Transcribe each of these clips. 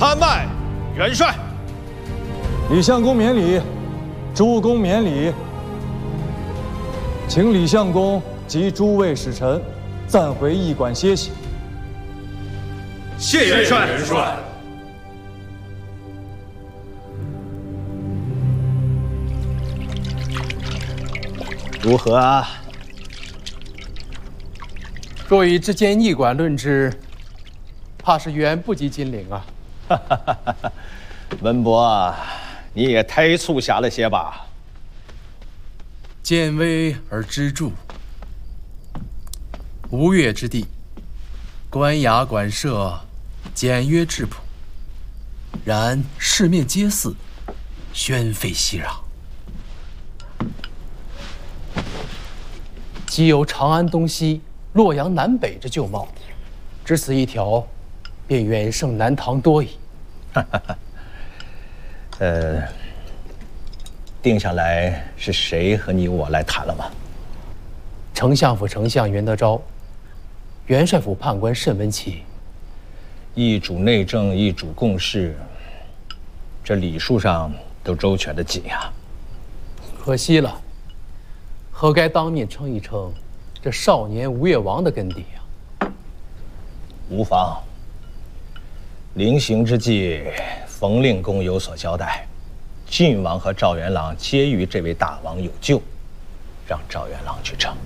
参拜元帅。 李相公免礼，诸公免礼。请李相公及诸位使臣暂回驿馆歇息。 谢元帅。 如何啊？ 若以之间驿馆论之，怕是远不及金陵啊。 文博，你也太粗狭了些吧？ 见微而知著。吴越之地，官衙馆舍简约质朴，然四面皆似，喧沸熙攘。既有长安东西、洛阳南北之旧貌，只此一条，便远胜南唐多矣。 定下来是谁和你我来谈了吗？ 丞相府丞相袁德昭，元帅府判官慎文启。 一主内政，一主共事，这礼数上都周全得紧呀。 可惜了，何该当面称一称这少年吴越王的根底呀？ 无妨。临行之际，冯令公有所交代，郡王和赵元朗皆与这位大王有旧，让赵元朗去称。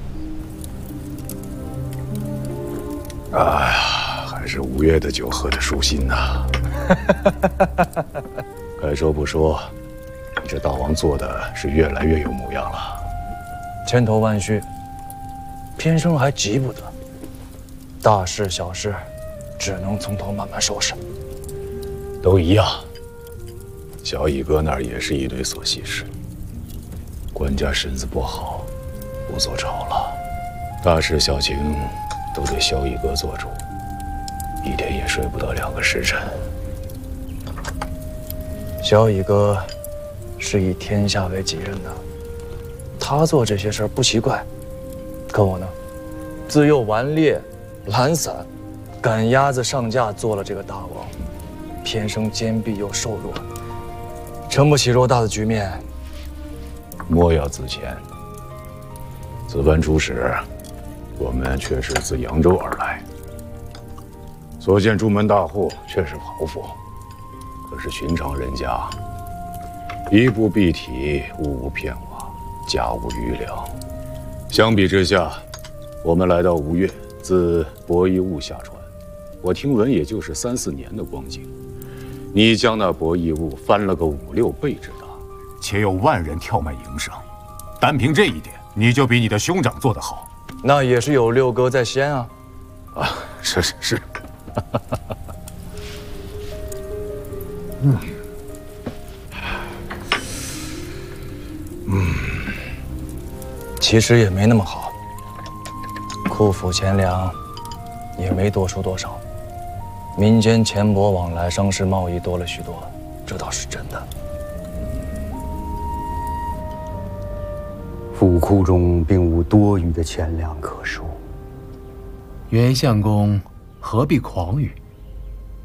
哎呀，还是吴越的酒喝得舒心呐。该说不说，你这大王做的是越来越有模样了。 千头万绪，偏生还急不得。大事小事，只能从头慢慢收拾。 都一样。小乙哥那儿也是一堆琐细事。官家身子不好，不做朝了，大事小情都得小乙哥做主，一天也睡不得2个时辰。 小乙哥是以天下为己任的，他做这些事儿不奇怪。可我呢，自幼顽劣、懒散，赶鸭子上架做了这个大王，偏生坚壁又瘦弱，撑不起偌大的局面。 莫要自谦。此番出使，我们却是自扬州而来，所见朱门大户确是豪富，可是寻常人家，衣不蔽体，屋无片瓦，家无余粮。相比之下，我们来到吴越，自伯夷坞下船，我听闻也就是3、4年的光景，你将那伯夷坞翻了个5、6倍之大， 且有万人跳卖营生，单凭这一点，你就比你的兄长做得好。 那也是有六哥在先啊！ 啊，是。 其实也没那么好，库府钱粮也没多出多少，民间钱帛往来、商事贸易多了许多，这倒是真的。 府库中并无多余的钱粮可数。 袁相公何必狂语？